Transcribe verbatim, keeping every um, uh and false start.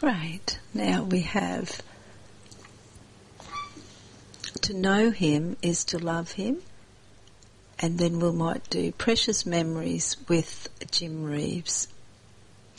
Great. Now we have to know him is to love him, and then we might do precious memories with Jim Reeves.